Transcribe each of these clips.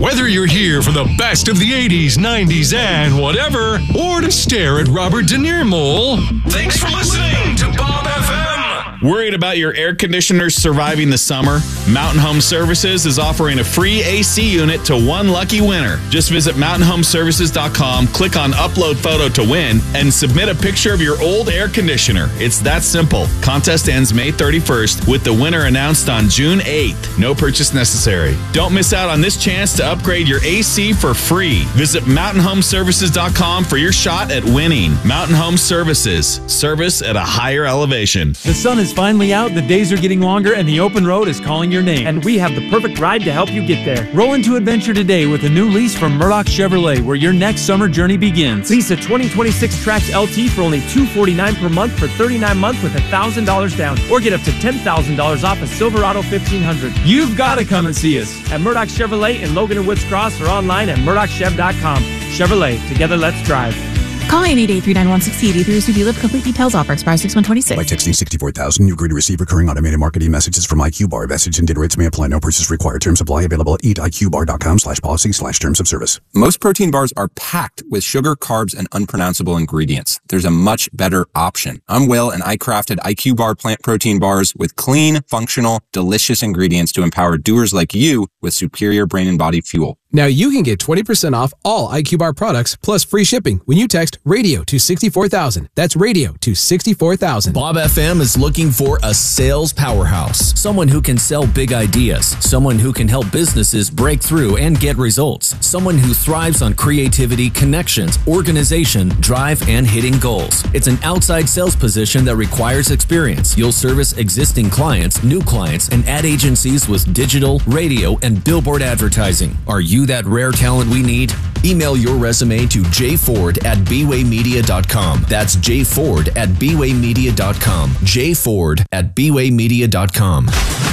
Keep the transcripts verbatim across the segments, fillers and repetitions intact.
Whether you're here for the best of the eighties, nineties, and whatever, or to stare at Robert De Niro Mole, thanks for listening to Bob F M. Worried about your air conditioners surviving the summer? Mountain Home Services is offering a free A C unit to one lucky winner. Just visit mountain home services dot com, click on Upload Photo to win, and submit a picture of your old air conditioner. It's that simple. Contest ends May thirty-first, with the winner announced on June eighth. No purchase necessary. Don't miss out on this chance to upgrade your A C for free. Visit mountain home services dot com for your shot at winning. Mountain Home Services. Service at a higher elevation. The sun is finally out, the days are getting longer, and the open road is calling your name. And we have the perfect ride to help you get there. Roll into adventure today with a new lease from Murdoch Chevrolet, where your next summer journey begins. Lease a twenty twenty-six Trax L T for only two hundred forty-nine dollars per month for thirty-nine months with one thousand dollars down, or get up to ten thousand dollars off a Silverado fifteen hundred. You've got to come and see us at Murdoch Chevrolet in Logan and Woods Cross, or online at murdoch chev dot com. Chevrolet, together let's drive. Call eight eight eight, three nine one, six eight eight three to live complete details. Offer expires six one twenty-six. By texting sixty-four thousand, you agree to receive recurring automated marketing messages from I Q Bar. Message and data rates may apply. No purchase required. Terms apply. Available at eat I Q bar dot com slash policy slash terms of service. Most protein bars are packed with sugar, carbs, and unpronounceable ingredients. There's a much better option. I'm Will, and I crafted I Q Bar plant protein bars with clean, functional, delicious ingredients to empower doers like you with superior brain and body fuel. Now you can get twenty percent off all I Q Bar products plus free shipping when you text radio to sixty-four thousand. That's radio to sixty-four thousand. Bob F M is looking for a sales powerhouse. Someone who can sell big ideas. Someone who can help businesses break through and get results. Someone who thrives on creativity, connections, organization, drive, and hitting goals. It's an outside sales position that requires experience. You'll service existing clients, new clients, and ad agencies with digital, radio, and billboard advertising. Are you that rare talent we need? Email your resume to jford at b way media dot com. That's jford at b way media dot com. jford at b way media dot com.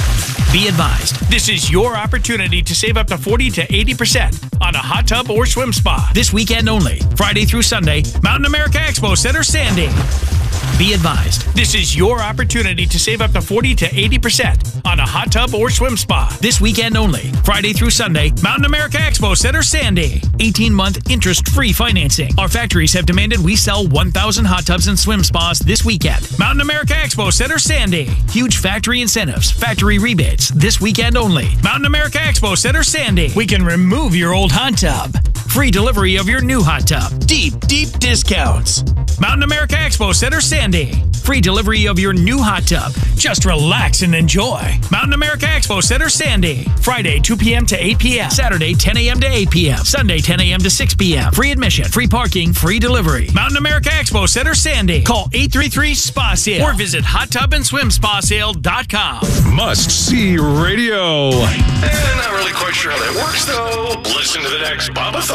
Be advised, this is your opportunity to save up to forty to eighty percent on a hot tub or swim spa. This weekend only, Friday through Sunday, Mountain America Expo Center, Sandy. Be advised, this is your opportunity to save up to forty to eighty percent on a hot tub or swim spa. This weekend only, Friday through Sunday, Mountain America Expo Center, Sandy. eighteen month interest-free financing. Our factories have demanded we sell one thousand hot tubs and swim spas this weekend. Mountain America Expo Center, Sandy. Huge factory incentives, factory rebates, this weekend only. Mountain America Expo Center, Sandy. We can remove your old hot tub. Free delivery of your new hot tub. Deep, deep discounts. Mountain America Expo Center, Sandy. Free delivery of your new hot tub. Just relax and enjoy. Mountain America Expo Center, Sandy. Friday, two p.m. to eight p.m. Saturday, ten a.m. to eight p.m. Sunday, ten a.m. to six p.m. Free admission, free parking, free delivery. Mountain America Expo Center, Sandy. Call eight three three, S P A sale or visit hot tub and swim spa sale dot com. Must-see radio. Eh, not really quite sure how that works, though. Listen to the next Bob